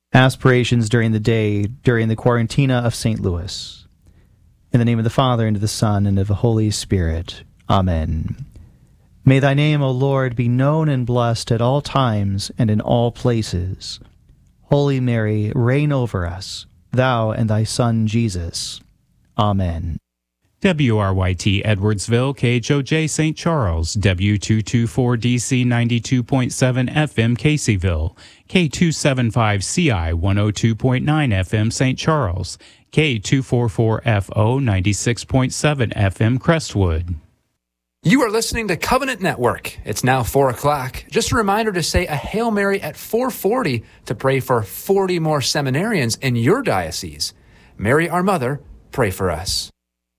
Aspirations during the day, during the Quarantina of St. Louis. In the name of the Father, and of the Son, and of the Holy Spirit. Amen. May thy name, O Lord, be known and blessed at all times and in all places. Holy Mary, reign over us, thou and thy Son Jesus. Amen. WRYT Edwardsville, KHOJ St. Charles, W224DC 92.7 FM Caseyville, K275CI 102.9 FM St. Charles, K244FO 96.7 FM Crestwood. You are listening to Covenant Network. It's now 4 o'clock. Just a reminder to say a Hail Mary at 4:40 to pray for 40 more seminarians in your diocese. Mary, our Mother, pray for us.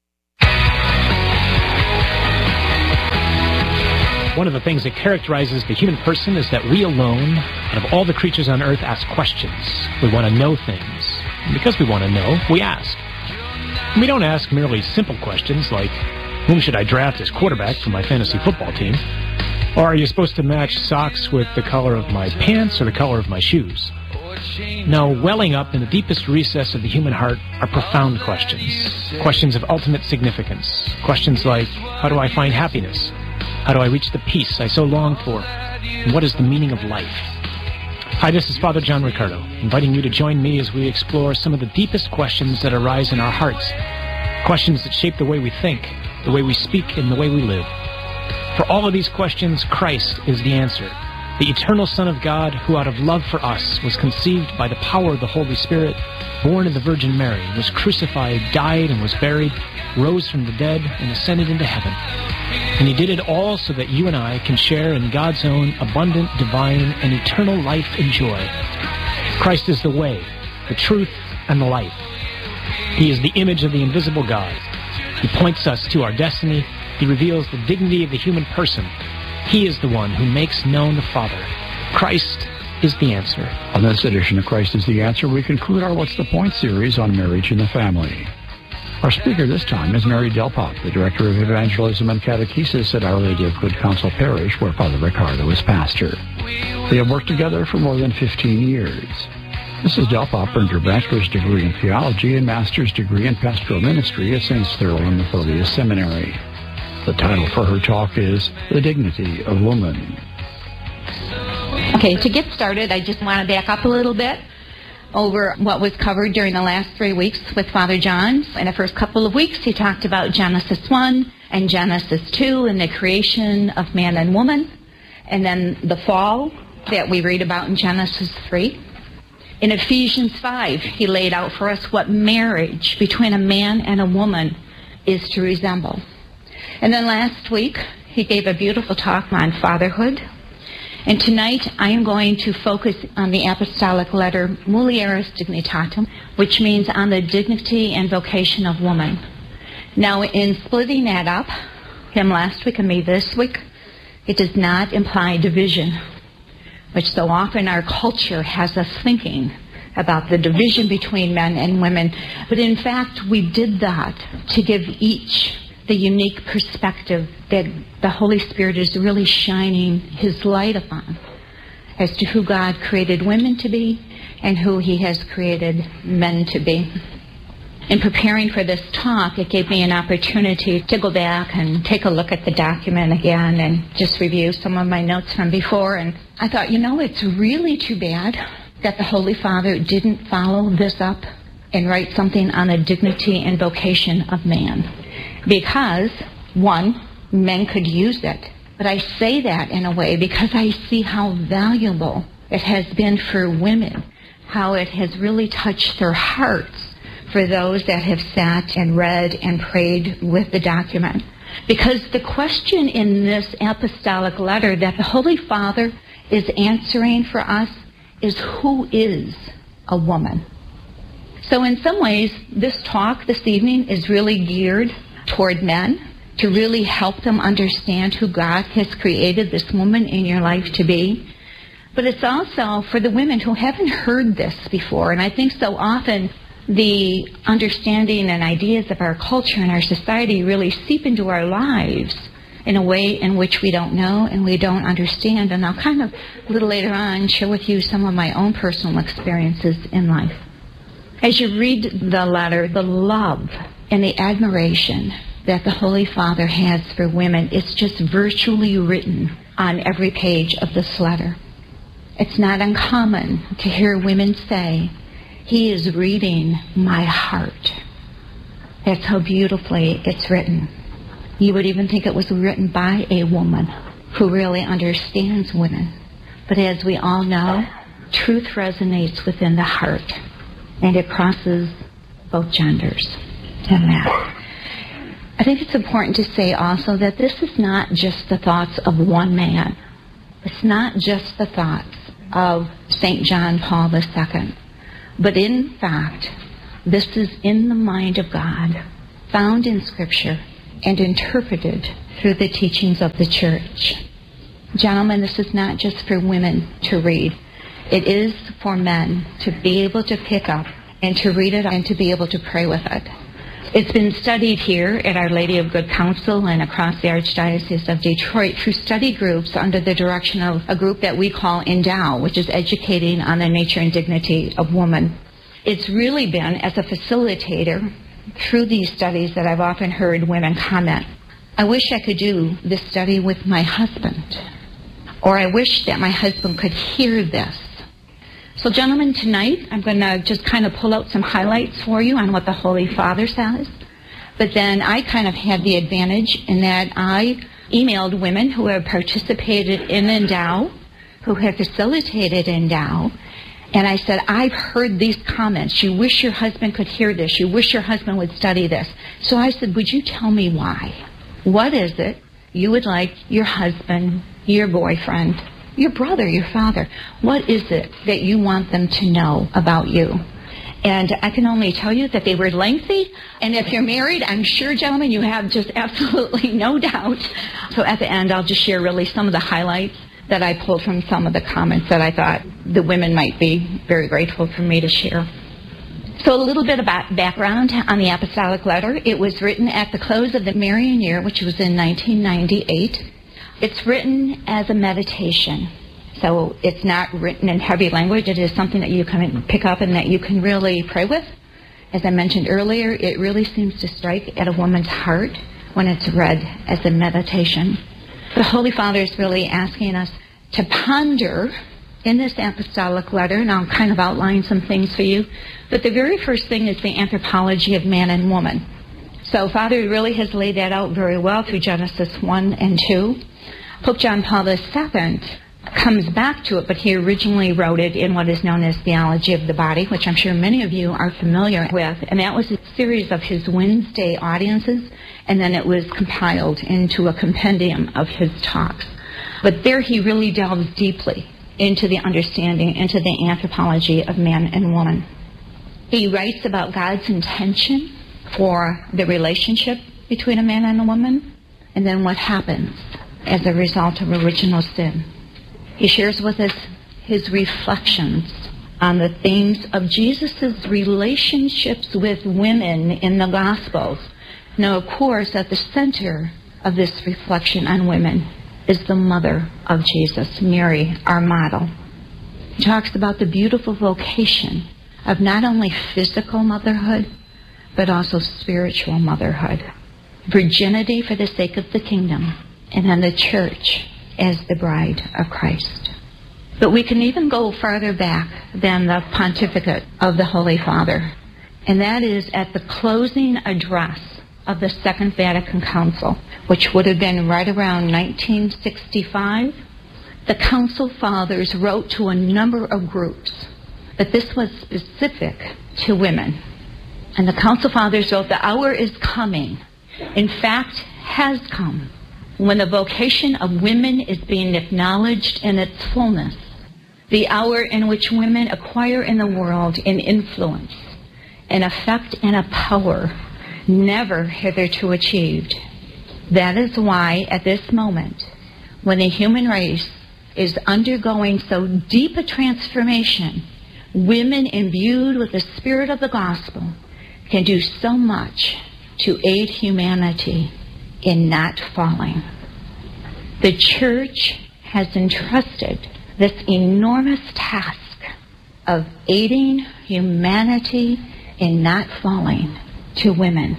One of the things that characterizes the human person is that we alone, out of all the creatures on earth, ask questions. We want to know things. And because we want to know, we ask. And we don't ask merely simple questions like, whom should I draft as quarterback for my fantasy football team? Or are you supposed to match socks with the color of my pants or the color of my shoes? No, welling up in the deepest recess of the human heart are profound questions. Questions of ultimate significance. Questions like, how do I find happiness? How do I reach the peace I so long for? And what is the meaning of life? Hi, this is Father John Riccardo, inviting you to join me as we explore some of the deepest questions that arise in our hearts. Questions that shape the way we think, the way we speak, and the way we live. For all of these questions, Christ is the answer. The eternal Son of God, who out of love for us was conceived by the power of the Holy Spirit, born of the Virgin Mary, was crucified, died, and was buried, rose from the dead, and ascended into heaven. And he did it all so that you and I can share in God's own abundant, divine, and eternal life and joy. Christ is the way, the truth, and the life. He is the image of the invisible God. He points us to our destiny. He reveals the dignity of the human person. He is the one who makes known the Father. Christ is the answer. On this edition of Christ is the Answer, we conclude our What's the Point series on marriage and the family. Our speaker this time is Mary Delpop, the Director of Evangelism and Catechesis at Our Lady of Good Counsel Parish, where Father Riccardo is pastor. They have worked together for more than 15 years. Mrs. Delpop earned her bachelor's degree in theology and master's degree in pastoral ministry at St. Cyril and Methodius Seminary. The title for her talk is The Dignity of Woman. Okay, to get started, I just want to back up a little bit over what was covered during the last 3 weeks with Father John. In the first couple of weeks, he talked about Genesis 1 and Genesis 2 and the creation of man and woman, and then the fall that we read about in Genesis 3. In Ephesians 5, he laid out for us what marriage between a man and a woman is to resemble. And then last week, he gave a beautiful talk on fatherhood. And tonight, I am going to focus on the apostolic letter Mulieris Dignitatem, which means on the dignity and vocation of woman. Now, in splitting that up, him last week and me this week, it does not imply division, which so often our culture has us thinking about the division between men and women. But in fact, we did that to give each the unique perspective that the Holy Spirit is really shining His light upon as to who God created women to be and who He has created men to be. In preparing for this talk, it gave me an opportunity to go back and take a look at the document again and just review some of my notes from before. And I thought, it's really too bad that the Holy Father didn't follow this up and write something on the dignity and vocation of man. Because, one, men could use it. But I say that in a way because I see how valuable it has been for women, how it has really touched their hearts for those that have sat and read and prayed with the document. Because the question in this apostolic letter that the Holy Father is answering for us is, who is a woman? So in some ways, this talk this evening is really geared toward men, to really help them understand who God has created this woman in your life to be. But it's also for the women who haven't heard this before. And I think so often the understanding and ideas of our culture and our society really seep into our lives in a way in which we don't know and we don't understand. And I'll kind of, a little later on, share with you some of my own personal experiences in life. As you read the letter, the love and the admiration that the Holy Father has for women, it's just virtually written on every page of this letter. It's not uncommon to hear women say, "He is reading my heart." That's how beautifully it's written. You would even think it was written by a woman who really understands women. But as we all know, truth resonates within the heart, and it crosses both genders and that. I think it's important to say also that this is not just the thoughts of one man. It's not just the thoughts of St. John Paul II. But in fact, this is in the mind of God, found in Scripture, and interpreted through the teachings of the Church. Gentlemen, this is not just for women to read. It is for men to be able to pick up and to read it and to be able to pray with it. It's been studied here at Our Lady of Good Counsel and across the Archdiocese of Detroit through study groups under the direction of a group that we call Endow, which is educating on the nature and dignity of woman. It's really been as a facilitator through these studies that I've often heard women comment, "I wish I could do this study with my husband," or "I wish that my husband could hear this." So gentlemen, tonight I'm going to just kind of pull out some highlights for you on what the Holy Father says. But then I kind of had the advantage in that I emailed women who have participated in Endow, who have facilitated Endow, and I said, "I've heard these comments. You wish your husband could hear this. You wish your husband would study this." So I said, "Would you tell me why? What is it you would like your husband, your boyfriend, your brother, your father, what is it that you want them to know about you?" And I can only tell you that they were lengthy, and if you're married, I'm sure, gentlemen, you have just absolutely no doubt. So at the end, I'll just share really some of the highlights that I pulled from some of the comments that I thought the women might be very grateful for me to share. So a little bit about background on the apostolic letter. It was written at the close of the Marian year, which was in 1998. It's written as a meditation. So it's not written in heavy language. It is something that you can pick up and that you can really pray with. As I mentioned earlier, it really seems to strike at a woman's heart when it's read as a meditation. The Holy Father is really asking us to ponder in this apostolic letter, and I'll kind of outline some things for you. But the very first thing is the anthropology of man and woman. So Father really has laid that out very well through Genesis 1 and 2. Pope John Paul II comes back to it, but he originally wrote it in what is known as Theology of the Body, which I'm sure many of you are familiar with. And that was a series of his Wednesday audiences, and then it was compiled into a compendium of his talks. But there he really delves deeply into the understanding, into the anthropology of man and woman. He writes about God's intention for the relationship between a man and a woman, and then what happens as a result of original sin. He shares with us his reflections on the themes of Jesus' relationships with women in the Gospels. Now, of course, at the center of this reflection on women is the mother of Jesus, Mary, our model. He talks about the beautiful vocation of not only physical motherhood, but also spiritual motherhood. Virginity for the sake of the kingdom, and then the church as the bride of Christ. But we can even go farther back than the pontificate of the Holy Father, and that is at the closing address of the Second Vatican Council, which would have been right around 1965. The Council Fathers wrote to a number of groups, but this was specific to women. And the Council Fathers wrote, "The hour is coming, in fact has come, when the vocation of women is being acknowledged in its fullness, the hour in which women acquire in the world an influence, an effect, and a power never hitherto achieved. That is why at this moment, when the human race is undergoing so deep a transformation, women imbued with the spirit of the gospel can do so much to aid humanity in not falling." The church has entrusted this enormous task of aiding humanity in not falling to women.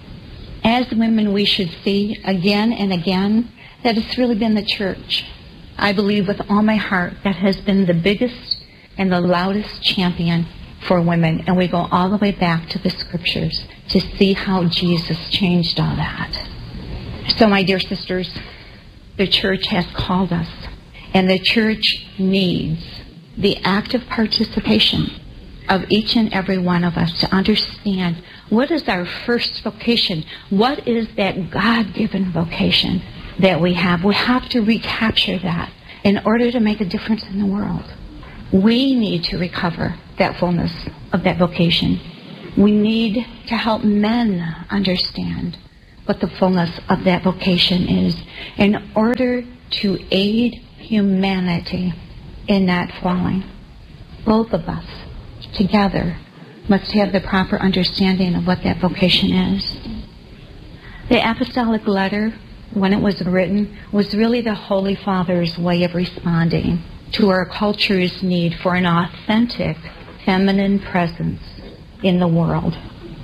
As women, we should see again and again that it's really been the church. I believe with all my heart that has been the biggest and the loudest champion for women. And we go all the way back to the scriptures to see how Jesus changed all that. So, my dear sisters, the church has called us, and the church needs the active participation of each and every one of us to understand what is our first vocation. What is that God-given vocation that we have? We have to recapture that in order to make a difference in the world. We need to recover that fullness of that vocation. We need to help men understand what the fullness of that vocation is in order to aid humanity in not falling. Both of us together must have the proper understanding of what that vocation is. The apostolic letter, when it was written, was really the Holy Father's way of responding to our culture's need for an authentic feminine presence in the world.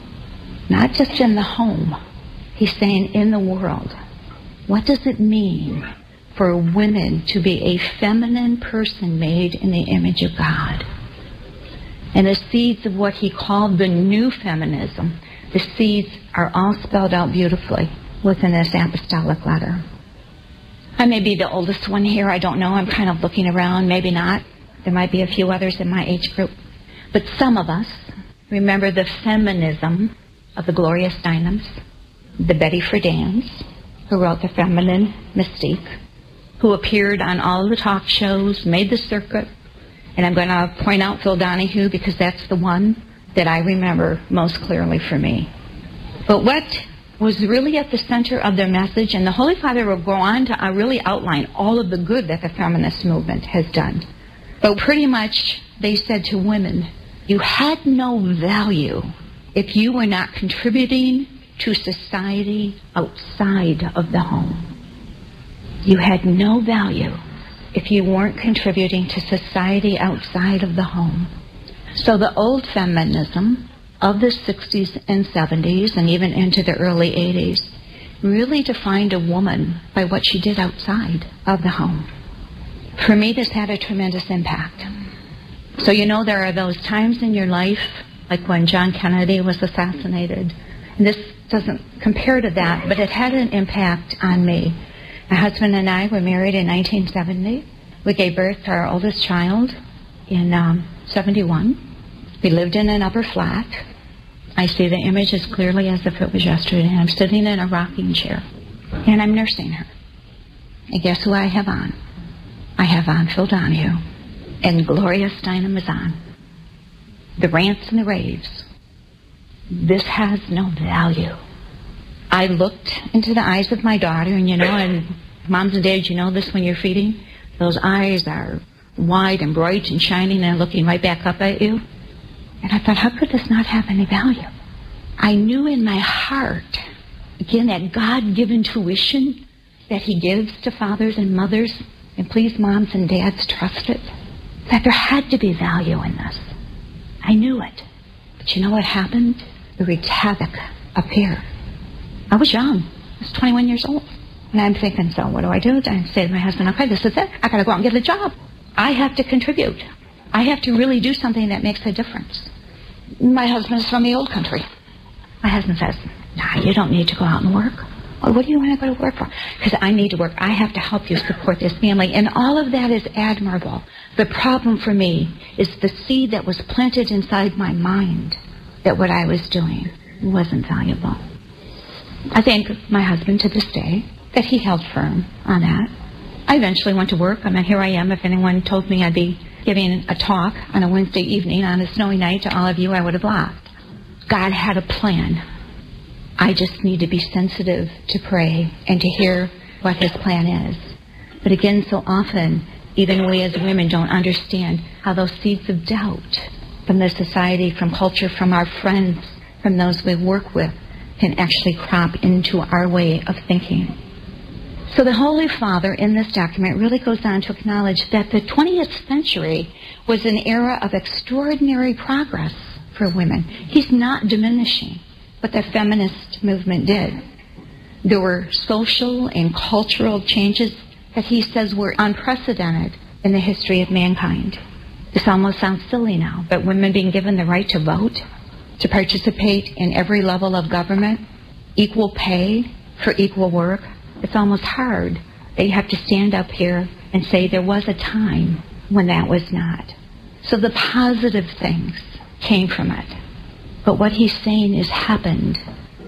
Not just in the home. He's saying in the world. What does it mean for women to be a feminine person made in the image of God? And the seeds of what he called the new feminism, the seeds are all spelled out beautifully within this apostolic letter. I may be the oldest one here, I don't know. I'm kind of looking around, maybe not. There might be a few others in my age group. But some of us remember the feminism of the Gloria Steinems, the Betty Friedan's, who wrote The Feminine Mystique, who appeared on all of the talk shows, made the circuit. And I'm going to point out Phil Donahue because that's the one that I remember most clearly for me. But what was really at the center of their message, and the Holy Father will go on to really outline all of the good that the feminist movement has done. But pretty much they said to women, you had no value if you were not contributing to society outside of the home. You had no value if you weren't contributing to society outside of the home. So the old feminism of the 60s and 70s and even into the early 80s really defined a woman by what she did outside of the home. For me, this had a tremendous impact. So there are those times in your life, like when John Kennedy was assassinated. And this doesn't compare to that, but it had an impact on me. My husband and I were married in 1970. We gave birth to our oldest child in 71. We lived in an upper flat. I see the image as clearly as if it was yesterday. I'm sitting in a rocking chair, and I'm nursing her. And guess who I have on? I have on Phil Donahue, and Gloria Steinem is on. The rants and the raves. This has no value. I looked into the eyes of my daughter, and moms and dads, this when you're feeding? Those eyes are wide and bright and shining and looking right back up at you. And I thought, how could this not have any value? I knew in my heart, again, that God-given tuition that he gives to fathers and mothers, and please, moms and dads, trust it, that there had to be value in this. I knew it. But you know what happened? It wreaked havoc up here. I was young. I was 21 years old. And I'm thinking, so what do? I say to my husband, okay, this is it. I got to go out and get a job. I have to contribute. I have to really do something that makes a difference. My husband is from the old country. My husband says, nah, you don't need to go out and work. Well, what do you want to go to work for? Because I need to work. I have to help you support this family. And all of that is admirable. The problem for me is the seed that was planted inside my mind that what I was doing wasn't valuable. I thank my husband to this day that he held firm on that. I eventually went to work. Here I am. If anyone told me I'd be giving a talk on a Wednesday evening on a snowy night to all of you, I would have laughed. God had a plan. I just need to be sensitive to pray and to hear what his plan is. But again, so often, even we as women don't understand how those seeds of doubt from the society, from culture, from our friends, from those we work with, can actually crop into our way of thinking. So the Holy Father in this document really goes on to acknowledge that the 20th century was an era of extraordinary progress for women. He's not diminishing what the feminist movement did. There were social and cultural changes that he says were unprecedented in the history of mankind. This almost sounds silly now, but women being given the right to vote, to participate in every level of government, equal pay for equal work, it's almost hard that you have to stand up here and say there was a time when that was not. So the positive things came from it. But what he's saying is happened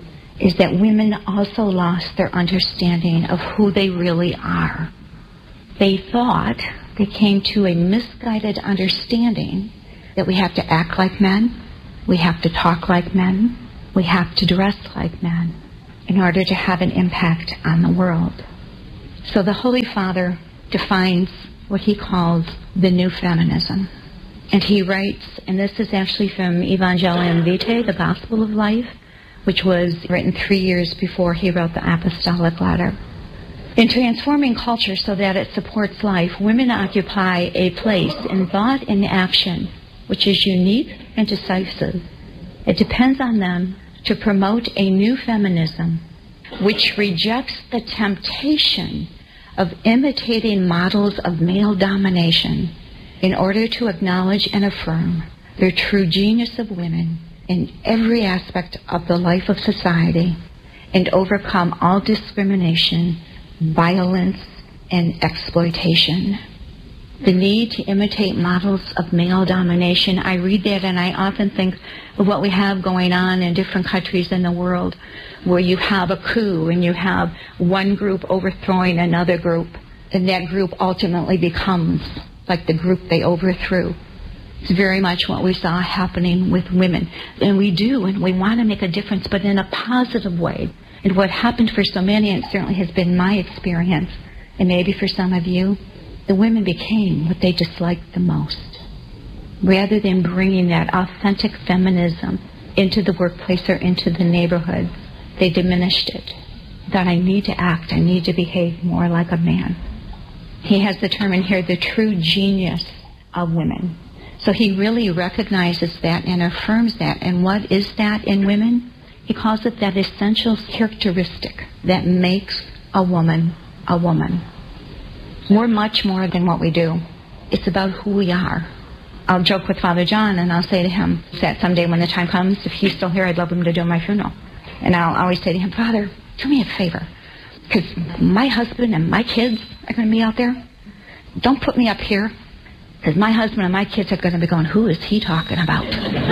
is that women also lost their understanding of who they really are. They thought they came to a misguided understanding that we have to act like men, we have to talk like men, we have to dress like men in order to have an impact on the world. So the Holy Father defines what he calls the new feminism. And he writes, and this is actually from Evangelium Vitae, the Gospel of Life, which was written 3 years before he wrote the Apostolic Letter. In transforming culture so that it supports life, women occupy a place in thought and action which is unique and decisive. It depends on them to promote a new feminism which rejects the temptation of imitating models of male domination in order to acknowledge and affirm the true genius of women in every aspect of the life of society and overcome all discrimination, violence, and exploitation. The need to imitate models of male domination, I read that and I often think of what we have going on in different countries in the world where you have a coup and you have one group overthrowing another group, and that group ultimately becomes like the group they overthrew. It's very much what we saw happening with women. And we do, and we want to make a difference, but in a positive way. And what happened for so many, and certainly has been my experience, and maybe for some of you, the women became what they disliked the most. Rather than bringing that authentic feminism into the workplace or into the neighborhood, they diminished it. That I need to act, I need to behave more like a man. He has the term in here, the true genius of women. So he really recognizes that and affirms that. And what is that in women? He calls it that essential characteristic that makes a woman a woman. We're much more than what we do. It's about who we are. I'll joke with Father John and I'll say to him that someday when the time comes, if he's still here, I'd love him to do my funeral. And I'll always say to him, Father, do me a favor, because my husband and my kids are going to be out there. Don't put me up here, because my husband and my kids are going to be going, who is he talking about?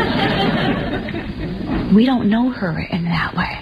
We don't know her in that way.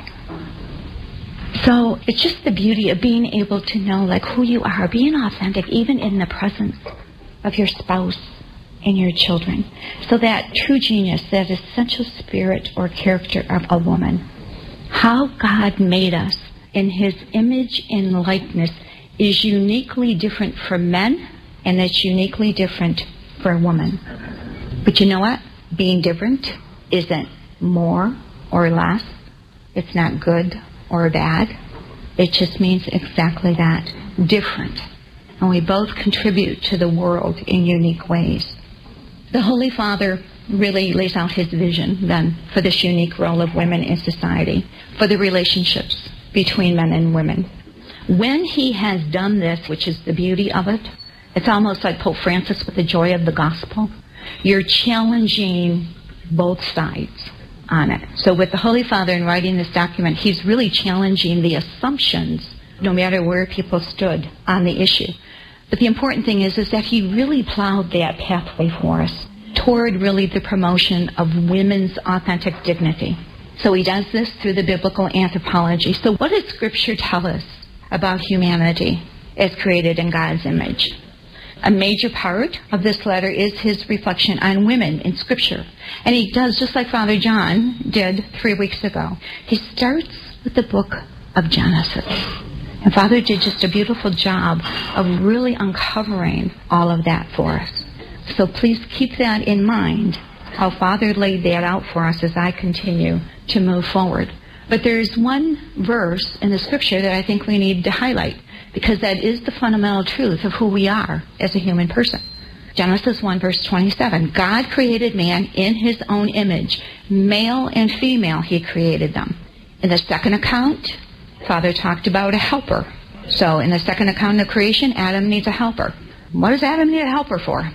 So it's just the beauty of being able to know like who you are, being authentic even in the presence of your spouse and your children. So that true genius, that essential spirit or character of a woman, how God made us in his image and likeness is uniquely different for men, and it's uniquely different for a woman. But you know what? Being different isn't more or less. It's not good or bad. It just means exactly that, different. And we both contribute to the world in unique ways. The Holy Father really lays out his vision then for this unique role of women in society, for the relationships between men and women. When he has done this, which is the beauty of it, it's almost like Pope Francis with the joy of the gospel. You're challenging both sides on it. So with the Holy Father in writing this document, he's really challenging the assumptions, no matter where people stood on the issue. But the important thing is that he really plowed that pathway for us toward really the promotion of women's authentic dignity. So he does this through the biblical anthropology. So what does Scripture tell us about humanity as created in God's image? A major part of this letter is his reflection on women in Scripture. And he does just like Father John did 3 weeks ago. He starts with the book of Genesis. And Father did just a beautiful job of really uncovering all of that for us. So please keep that in mind, how Father laid that out for us as I continue to move forward. But there's one verse in the Scripture that I think we need to highlight. because that is the fundamental truth of who we are as a human person. Genesis 1, verse 27, God created man in his own image. Male and female, he created them. In the second account, Father talked about a helper. So in the second account of creation, Adam needs a helper. What does Adam need a helper for?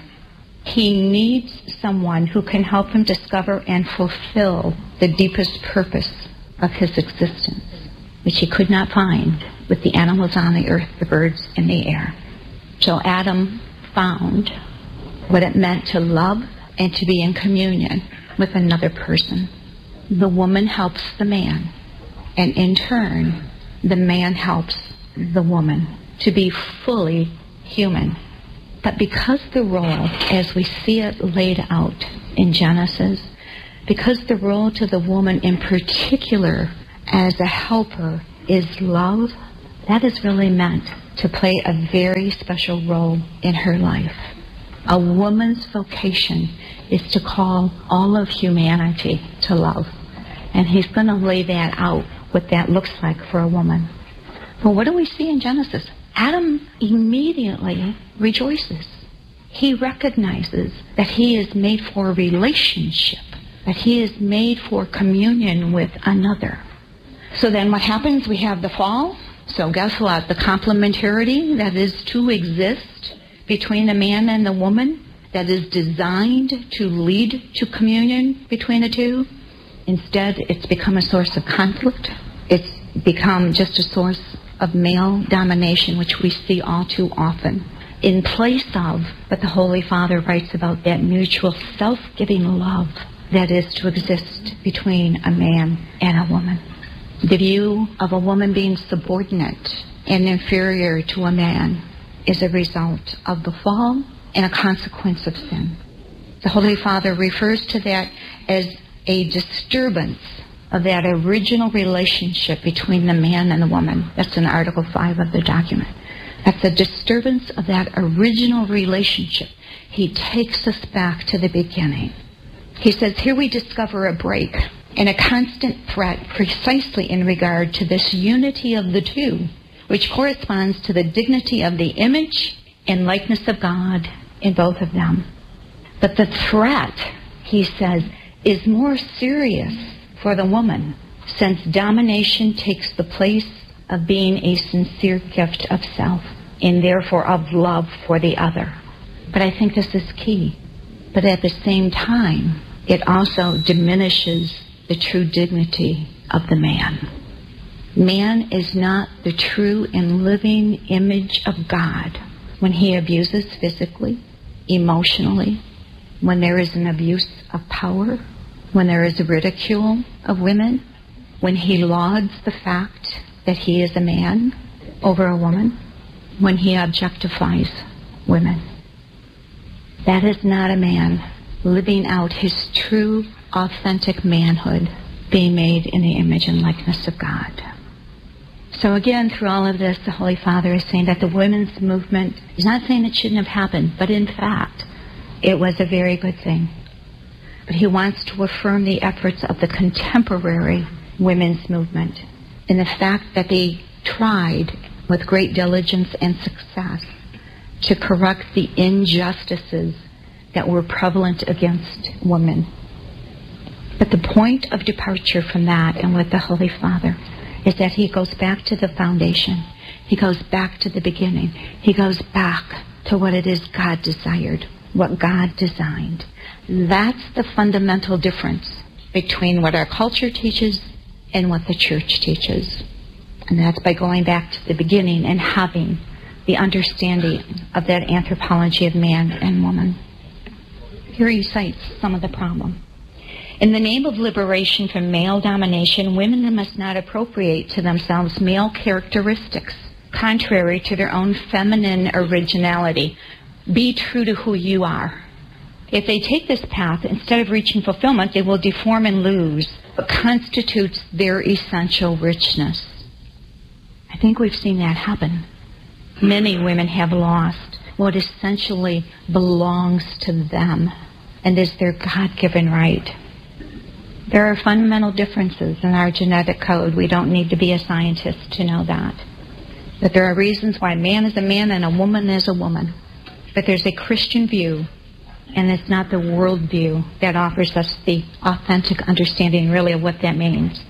He needs someone who can help him discover and fulfill the deepest purpose of his existence, which he could not find with the animals on the earth, the birds in the air. So Adam found what it meant to love and to be in communion with another person. The woman helps the man, and in turn, the man helps the woman to be fully human. But because the role, as we see it laid out in Genesis, because the role to the woman in particular as a helper is love, that is really meant to play a very special role in her life. A woman's vocation is to call all of humanity to love. And he's going to lay that out, what that looks like for a woman. But what do we see in Genesis? Adam immediately rejoices. He recognizes that he is made for a relationship, that he is made for communion with another. So then what happens? We have the fall. So guess what? The complementarity that is to exist between the man and the woman, that is designed to lead to communion between the two. Instead, it's become a source of conflict. It's become just a source of male domination, which we see all too often, in place of what the Holy Father writes about, that mutual self-giving love that is to exist between a man and a woman. The view of a woman being subordinate and inferior to a man is a result of the fall and a consequence of sin. The Holy Father refers to that as a disturbance of that original relationship between the man and the woman. That's in Article 5 of the document. That's a disturbance of that original relationship. He takes us back to the beginning. He says, here we discover a break and a constant threat precisely in regard to this unity of the two, which corresponds to the dignity of the image and likeness of God in both of them. But the threat, he says, is more serious for the woman, since domination takes the place of being a sincere gift of self, and therefore of love for the other. But I think this is key. But at the same time, it also diminishes the true dignity of the man. Man is not the true and living image of God when he abuses physically, emotionally, when there is an abuse of power, when there is a ridicule of women, when he lauds the fact that he is a man over a woman, when he objectifies women. That is not a man living out his true, authentic manhood, being made in the image and likeness of God. So again, through all of this, the Holy Father is saying that the women's movement is not saying it shouldn't have happened, but in fact, it was a very good thing. But he wants to affirm the efforts of the contemporary women's movement in the fact that they tried with great diligence and success to correct the injustices that were prevalent against women. But the point of departure from that and with the Holy Father is that he goes back to the foundation. He goes back to the beginning. He goes back to what it is God desired, what God designed. That's the fundamental difference between what our culture teaches and what the church teaches. And that's by going back to the beginning and having the understanding of that anthropology of man and woman. Here he cites some of the problem. In the name of liberation from male domination, women must not appropriate to themselves male characteristics contrary to their own feminine originality. Be true to who you are. If they take this path, instead of reaching fulfillment, they will deform and lose what constitutes their essential richness. I think we've seen that happen. Many women have lost what essentially belongs to them and is their God-given right. There are fundamental differences in our genetic code. We don't need to be a scientist to know that. That there are reasons why a man is a man and a woman is a woman. But there's a Christian view, and it's not the world view that offers us the authentic understanding really of what that means.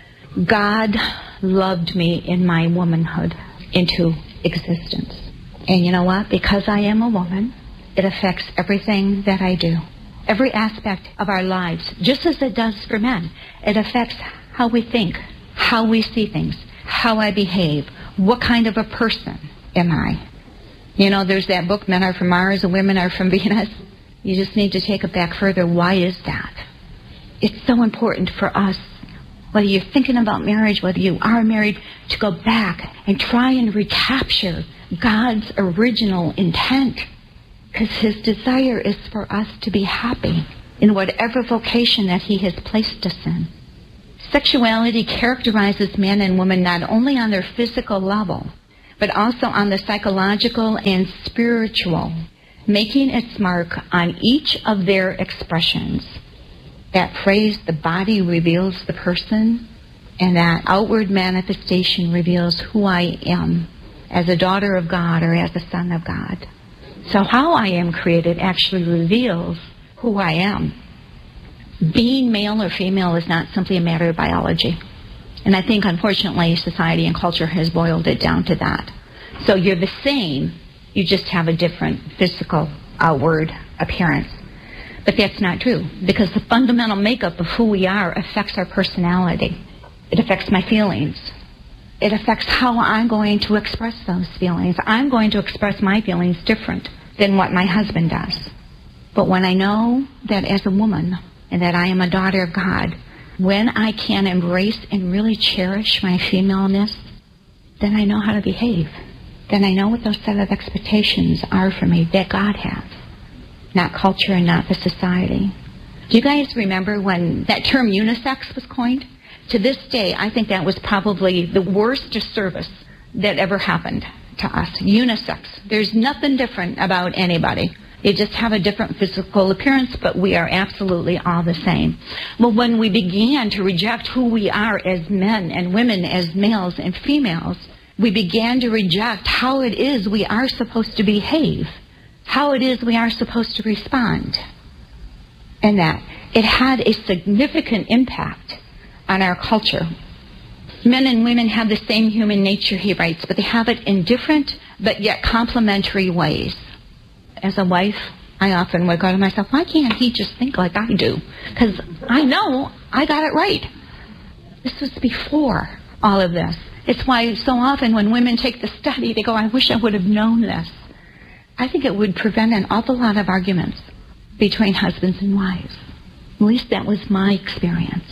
God loved me in my womanhood into existence. And you know what? Because I am a woman, it affects everything that I do. Every aspect of our lives, just as it does for men. It affects how we think, how we see things, how I behave, what kind of a person am I. You know, there's that book, Men Are From Mars and Women Are From Venus. You just need to take it back further. Why is that? It's so important for us, whether you're thinking about marriage, whether you are married, to go back and try and recapture God's original intent. Because his desire is for us to be happy in whatever vocation that he has placed us in. Sexuality characterizes man and woman not only on their physical level, but also on the psychological and spiritual, making its mark on each of their expressions. That phrase, the body reveals the person, and that outward manifestation reveals who I am as a daughter of God or as a son of God. So how I am created actually reveals who I am. Being male or female is not simply a matter of biology. And I think, unfortunately, society and culture has boiled it down to that. So you're the same, you just have a different physical, outward appearance. But that's not true, because the fundamental makeup of who we are affects our personality. It affects my feelings. It affects how I'm going to express those feelings. I'm going to express my feelings different than what my husband does. But when I know that as a woman, and that I am a daughter of God, when I can embrace and really cherish my femaleness, then I know how to behave. Then I know what those set of expectations are for me that God has, not culture and not the society. Do you guys remember when that term unisex was coined? To this day, I think that was probably the worst disservice that ever happened to us. Unisex. There's nothing different about anybody. You just have a different physical appearance, but we are absolutely all the same. Well, when we began to reject who we are as men and women as males and females, we began to reject how it is we are supposed to behave, how it is we are supposed to respond. And that it had a significant impact on our culture. Men and women have the same human nature, he writes, but they have it in different but yet complementary ways. As a wife, I often would go to myself, why can't he just think like I do? Because I know I got it right. This was before all of this. It's why so often when women take the study, they go, I wish I would have known this. I think it would prevent an awful lot of arguments between husbands and wives. At least that was my experience.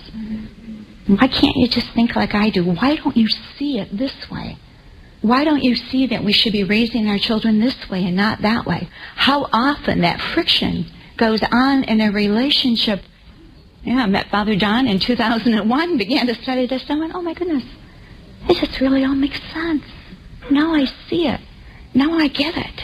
Why can't you just think like I do? Why don't you see it this way? Why don't you see that we should be raising our children this way and not that way? How often that friction goes on in a relationship. I met Father John in 2001, began to study this, and I went, oh my goodness, it just really all makes sense. Now I see it. Now I get it.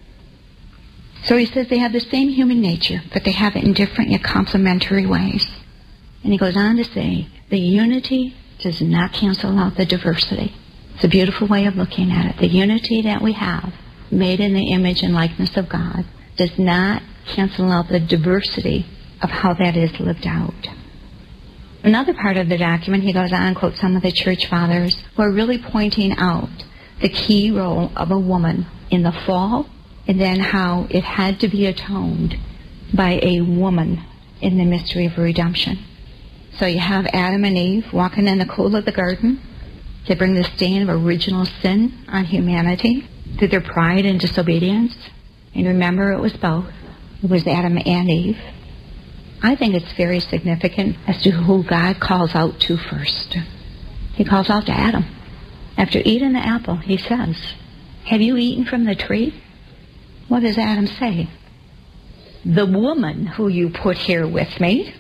So he says they have the same human nature, but they have it in different yet complementary ways. And he goes on to say, the unity does not cancel out the diversity. It's a beautiful way of looking at it. The unity that we have, made in the image and likeness of God, does not cancel out the diversity of how that is lived out. Another part of the document, he goes on and quotes some of the church fathers who are really pointing out the key role of a woman in the fall, and then how it had to be atoned by a woman in the mystery of redemption. So you have Adam and Eve walking in the cool of the garden. They bring the stain of original sin on humanity through their pride and disobedience. And remember, it was both. It was Adam and Eve. I think it's very significant as to who God calls out to first. He calls out to Adam. After eating the apple, he says, have you eaten from the tree? What does Adam say? The woman who you put here with me,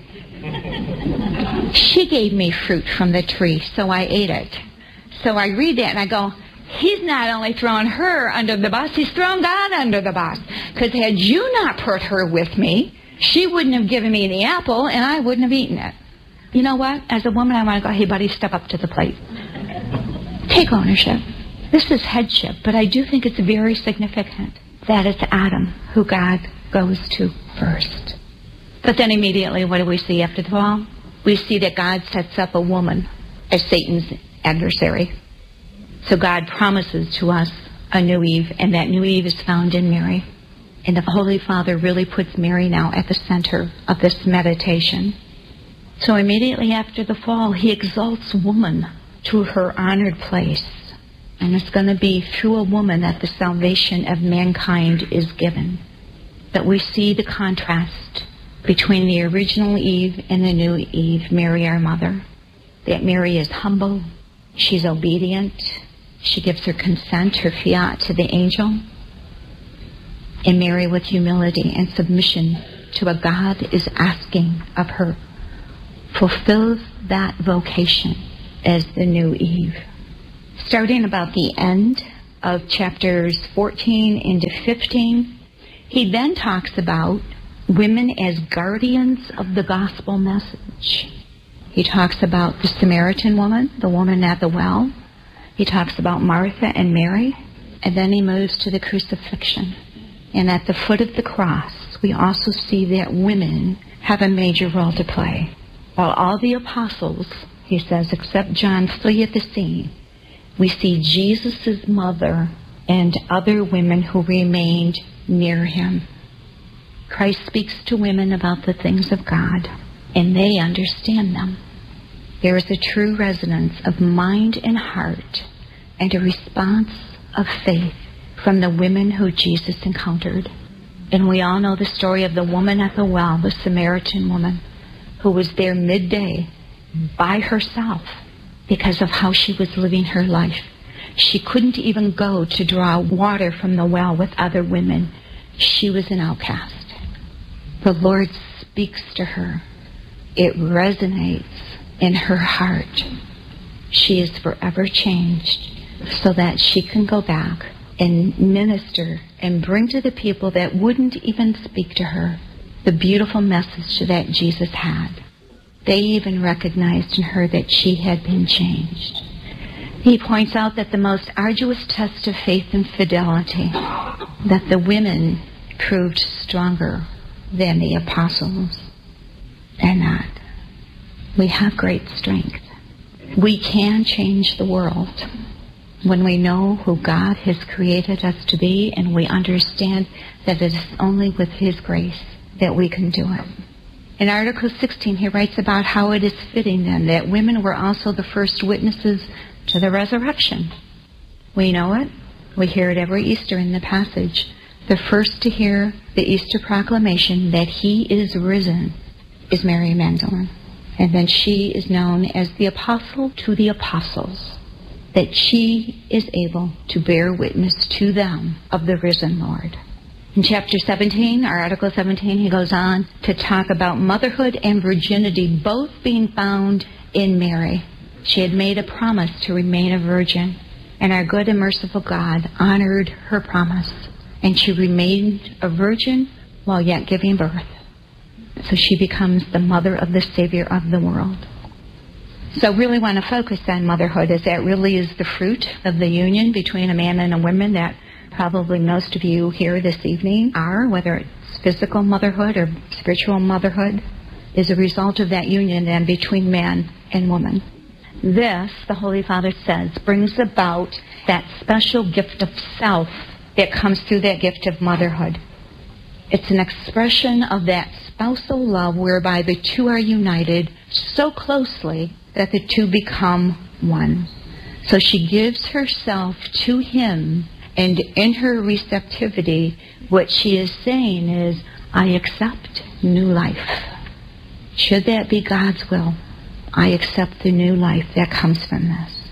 she gave me fruit from the tree, so I ate it. So I read that and I go, he's not only throwing her under the bus, he's throwing God under the bus. Because had you not put her with me, she wouldn't have given me the apple and I wouldn't have eaten it. You know what? As a woman, I want to go, hey buddy, step up to the plate. Take ownership. This is headship, but I do think it's very significant that it's Adam who God goes to first. But then immediately, what do we see after the fall? We see that God sets up a woman as Satan's adversary. So God promises to us a new Eve, and that new Eve is found in Mary. And the Holy Father really puts Mary now at the center of this meditation. So immediately after the fall, he exalts woman to her honored place. And it's going to be through a woman that the salvation of mankind is given. But we see the contrast between the original Eve and the new Eve, Mary our mother. That Mary is humble, she's obedient, she gives her consent, her fiat to the angel. And Mary, with humility and submission to what God is asking of her, fulfills that vocation as the new Eve. Starting about the end of chapters 14 into 15, he then talks about women as guardians of the gospel message. He talks about the Samaritan woman, the woman at the well. He talks about Martha and Mary, and then he moves to the crucifixion. And at the foot of the cross, we also see that women have a major role to play. While all the apostles, he says, except John, flee at the scene, we see Jesus' mother and other women who remained near him. Christ speaks to women about the things of God, and they understand them. There is a true resonance of mind and heart and a response of faith from the women who Jesus encountered. And we all know the story of the woman at the well, the Samaritan woman, who was there midday by herself because of how she was living her life. She couldn't even go to draw water from the well with other women. She was an outcast. The Lord speaks to her. It resonates in her heart. She is forever changed so that she can go back and minister and bring to the people that wouldn't even speak to her the beautiful message that Jesus had. They even recognized in her that she had been changed. He points out that the most arduous test of faith and fidelity, that the women proved stronger than the apostles. They're not. We have great strength. We can change the world when we know who God has created us to be, and we understand that it is only with His grace that we can do it. In Article 16, he writes about how it is fitting then that women were also the first witnesses to the resurrection. We know it. We hear it every Easter in the passage. The first to hear the Easter proclamation that He is risen is Mary Magdalene. And then she is known as the apostle to the apostles, that she is able to bear witness to them of the risen Lord. In chapter 17, or Article 17, he goes on to talk about motherhood and virginity both being found in Mary. She had made a promise to remain a virgin, and our good and merciful God honored her promise, and she remained a virgin while yet giving birth. So she becomes the mother of the Savior of the world. So I really want to focus on motherhood, as that really is the fruit of the union between a man and a woman that probably most of you here this evening are, whether it's physical motherhood or spiritual motherhood, is a result of that union then between man and woman. This, the Holy Father says, brings about that special gift of self that comes through that gift of motherhood. It's an expression of that spousal love whereby the two are united so closely that the two become one. So she gives herself to Him, and in her receptivity, what she is saying is, I accept new life. Should that be God's will, I accept the new life that comes from this.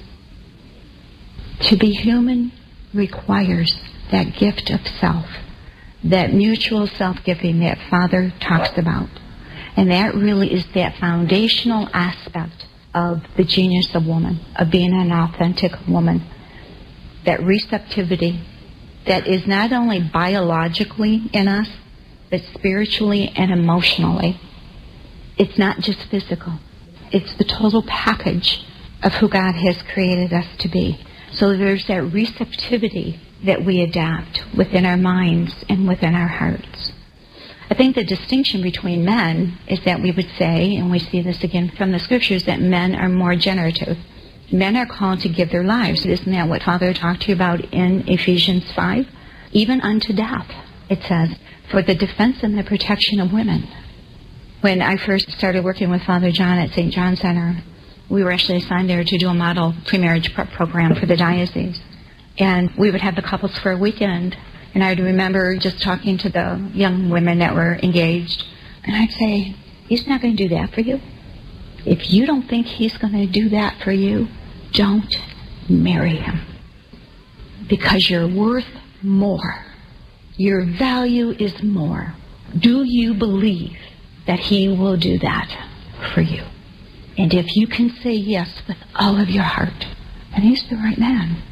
To be human requires that gift of self, that mutual self-giving that Father talks about. And that really is that foundational aspect of the genius of woman, of being an authentic woman. That receptivity that is not only biologically in us, but spiritually and emotionally. It's not just physical. It's the total package of who God has created us to be. So there's that receptivity that we adapt within our minds and within our hearts. I think the distinction between men is that we would say, and we see this again from the scriptures, that men are more generative. Men are called to give their lives. Isn't that what Father talked to you about in Ephesians 5? Even unto death, it says, for the defense and the protection of women. When I first started working with Father John at St. John Center, we were actually assigned there to do a model pre-marriage prep program for the diocese. And we would have the couples for a weekend. And I remember just talking to the young women that were engaged. And I'd say, he's not going to do that for you. If you don't think he's going to do that for you, don't marry him. Because you're worth more. Your value is more. Do you believe that he will do that for you? And if you can say yes with all of your heart, then he's the right man.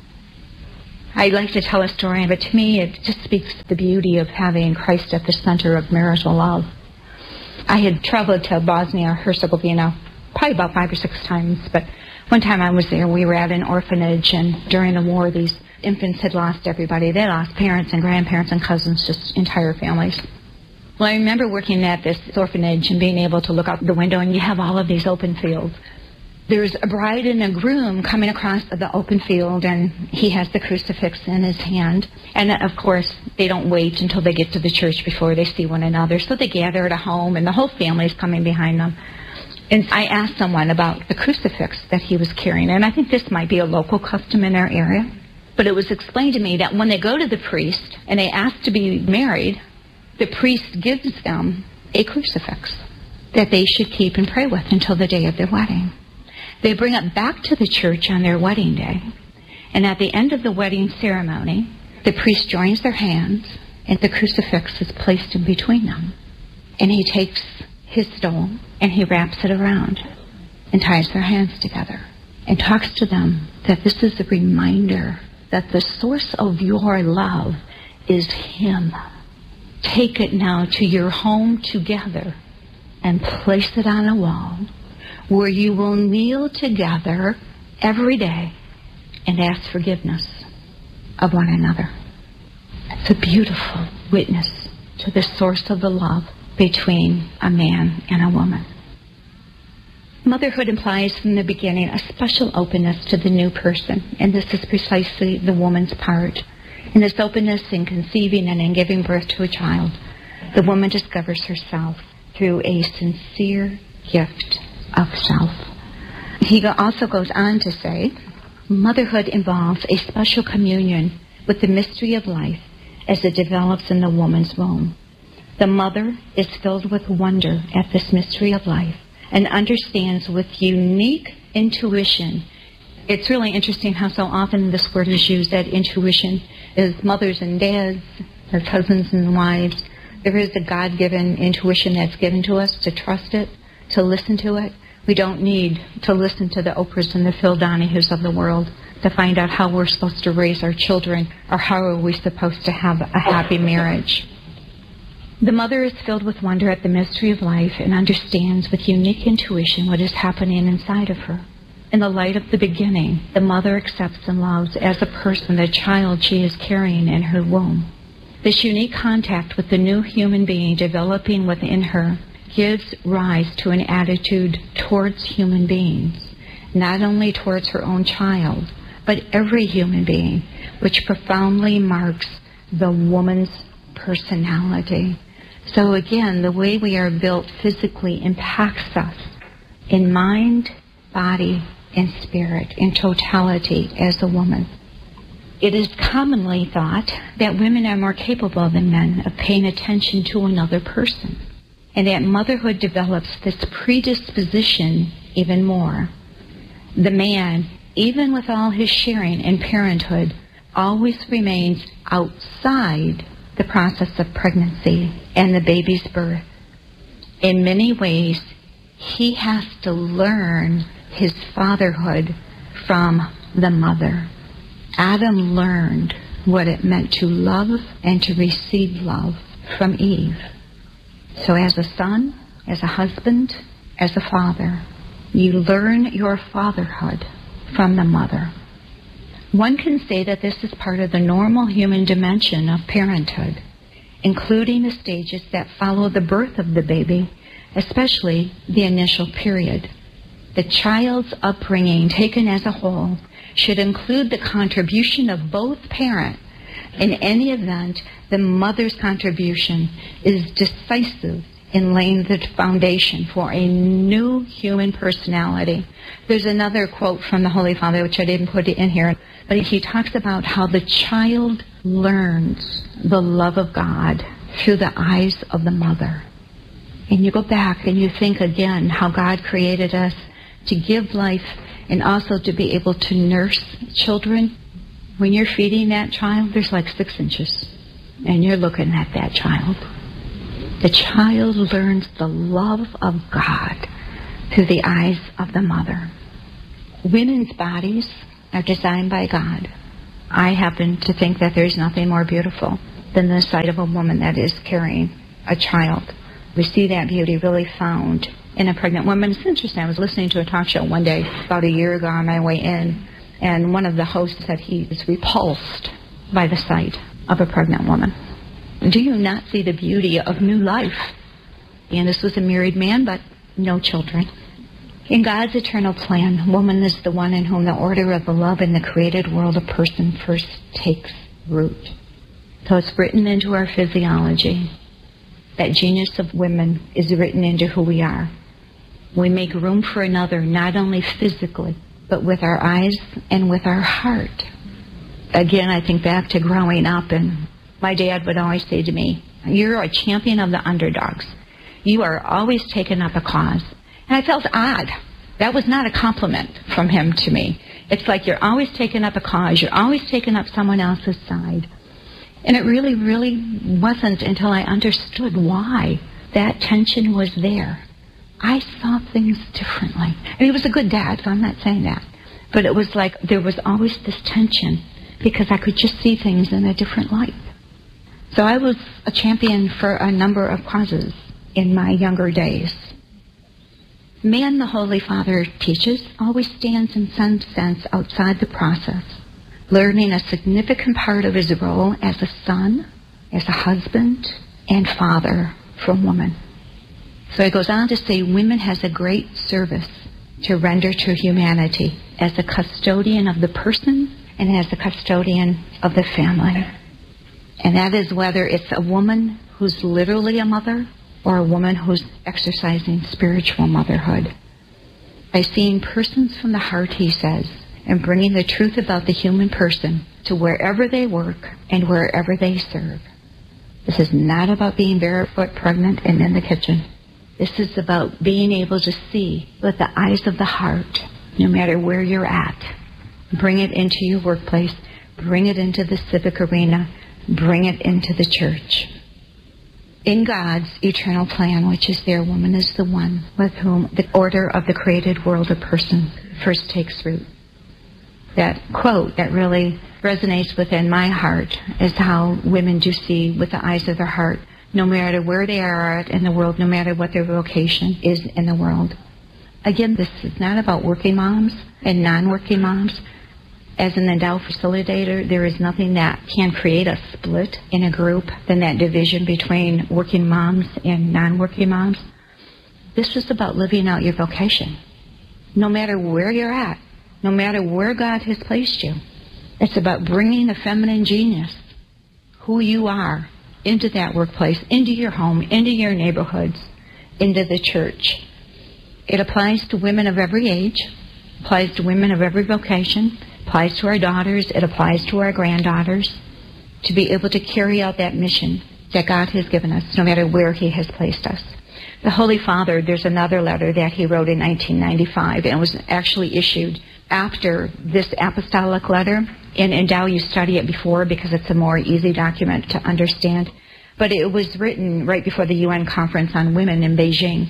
I like to tell a story, but to me it just speaks to the beauty of having Christ at the center of marital love. I had traveled to Bosnia-Herzegovina probably about 5 or 6 times, but one time I was there, we were at an orphanage, and during the war these infants had lost everybody. They lost parents and grandparents and cousins, just entire families. Well, I remember working at this orphanage and being able to look out the window, and you have all of these open fields. There's a bride and a groom coming across the open field, and he has the crucifix in his hand. And, of course, they don't wait until they get to the church before they see one another. So they gather at a home, and the whole family's coming behind them. And I asked someone about the crucifix that he was carrying, and I think this might be a local custom in our area. But it was explained to me that when they go to the priest and they ask to be married, the priest gives them a crucifix that they should keep and pray with until the day of their wedding. They bring it back to the church on their wedding day, and at the end of the wedding ceremony, the priest joins their hands, and the crucifix is placed in between them. And he takes his stole, and he wraps it around, and ties their hands together, and talks to them that this is a reminder that the source of your love is him. Take it now to your home together, and place it on a wall, where you will kneel together every day and ask forgiveness of one another. It's a beautiful witness to the source of the love between a man and a woman. Motherhood implies from the beginning a special openness to the new person, and this is precisely the woman's part. In this openness in conceiving and in giving birth to a child, the woman discovers herself through a sincere gift of self. He also goes on to say, motherhood involves a special communion with the mystery of life as it develops in the woman's womb. The mother is filled with wonder at this mystery of life and understands with unique intuition. It's really interesting how so often this word is used, that intuition, as mothers and dads, as husbands and wives. There is a God-given intuition that's given to us, to trust it, to listen to it. We don't need to listen to the Oprahs and the Phil Donahues of the world to find out how we're supposed to raise our children or how are we supposed to have a happy marriage. The mother is filled with wonder at the mystery of life and understands with unique intuition what is happening inside of her. In the light of the beginning, the mother accepts and loves as a person the child she is carrying in her womb. This unique contact with the new human being developing within her gives rise to an attitude towards human beings, not only towards her own child, but every human being, which profoundly marks the woman's personality. So again, the way we are built physically impacts us in mind, body, and spirit, in totality as a woman. It is commonly thought that women are more capable than men of paying attention to another person, and that motherhood develops this predisposition even more. The man, even with all his sharing in parenthood, always remains outside the process of pregnancy and the baby's birth. In many ways, he has to learn his fatherhood from the mother. Adam learned what it meant to love and to receive love from Eve. So as a son, as a husband, as a father, you learn your fatherhood from the mother. One can say that this is part of the normal human dimension of parenthood, including the stages that follow the birth of the baby, especially the initial period. The child's upbringing, taken as a whole, should include the contribution of both parents. In any event, the mother's contribution is decisive in laying the foundation for a new human personality. There's another quote from the Holy Father, which I didn't put in here, but he talks about how the child learns the love of God through the eyes of the mother. And you go back and you think again how God created us to give life and also to be able to nurse children. When you're feeding that child, there's like 6 inches, and you're looking at that child. The child learns the love of God through the eyes of the mother. Women's bodies are designed by God. I happen to think that there's nothing more beautiful than the sight of a woman that is carrying a child. We see that beauty really found in a pregnant woman. It's interesting. I was listening to a talk show one day about a year ago on my way in, and one of the hosts said he was repulsed by the sight of a pregnant woman. Do you not see the beauty of new life? And this was a married man, but no children. In God's eternal plan, woman is the one in whom the order of the love in the created world of person first takes root. So it's written into our physiology. That genius of women is written into who we are. We make room for another, not only physically, but with our eyes and with our heart. Again, I think back to growing up, and my dad would always say to me, "You're a champion of the underdogs. You are always taking up a cause." And I felt odd. That was not a compliment from him to me. It's like you're always taking up a cause. You're always taking up someone else's side. And it really, really wasn't until I understood why that tension was there. I saw things differently. And he was a good dad, so I'm not saying that. But it was like there was always this tension because I could just see things in a different light. So I was a champion for a number of causes in my younger days. Man, the Holy Father teaches, always stands in some sense outside the process, learning a significant part of his role as a son, as a husband, and father from woman. So he goes on to say, woman has a great service to render to humanity as a custodian of the person and as a custodian of the family. And that is whether it's a woman who's literally a mother or a woman who's exercising spiritual motherhood. By seeing persons from the heart, he says, and bringing the truth about the human person to wherever they work and wherever they serve. This is not about being barefoot, pregnant, and in the kitchen. This is about being able to see with the eyes of the heart, no matter where you're at. Bring it into your workplace. Bring it into the civic arena. Bring it into the church. In God's eternal plan, which is there, woman is the one with whom the order of the created world of person first takes root. That quote that really resonates within my heart is how women do see with the eyes of their heart, no matter where they are in the world, no matter what their vocation is in the world. Again, this is not about working moms and non-working moms. As an endowed facilitator, there is nothing that can create a split in a group than that division between working moms and non-working moms. This is about living out your vocation, no matter where you're at, no matter where God has placed you. It's about bringing the feminine genius, who you are, into that workplace, into your home, into your neighborhoods, into the church. It applies to women of every age, applies to women of every vocation, applies to our daughters, it applies to our granddaughters, to be able to carry out that mission that God has given us, no matter where he has placed us. The Holy Father, there's another letter that he wrote in 1995, and it was actually issued after this apostolic letter. In Endow, you study it before because it's a more easy document to understand. But it was written right before the UN Conference on Women in Beijing.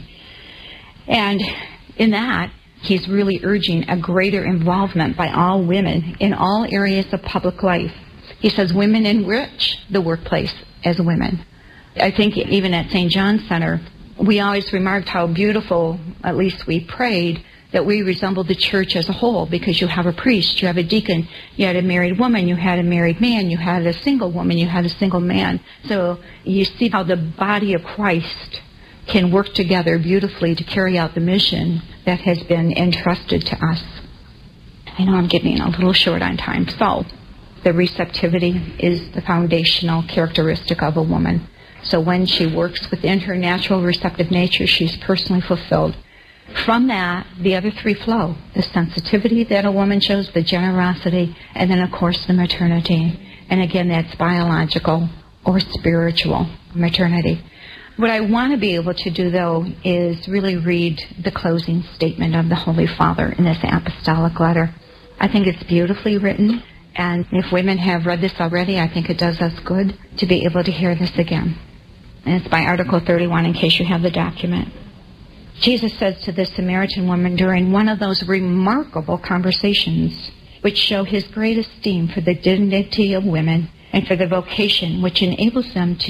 And in that, he's really urging a greater involvement by all women in all areas of public life. He says women enrich the workplace as women. I think even at St. John's Center, we always remarked how beautiful, at least we prayed, that we resemble the church as a whole, because you have a priest, you have a deacon, you had a married woman, you had a married man, you had a single woman, you had a single man. So you see how the body of Christ can work together beautifully to carry out the mission that has been entrusted to us. I know I'm getting a little short on time. So the receptivity is the foundational characteristic of a woman. So when she works within her natural receptive nature, she's personally fulfilled. From that, the other three flow. The sensitivity that a woman shows, the generosity, and then, of course, the maternity. And again, that's biological or spiritual maternity. What I want to be able to do, though, is really read the closing statement of the Holy Father in this apostolic letter. I think it's beautifully written, and if women have read this already, I think it does us good to be able to hear this again. And it's by Article 31, in case you have the document. Jesus says to the Samaritan woman during one of those remarkable conversations which show his great esteem for the dignity of women and for the vocation which enables them to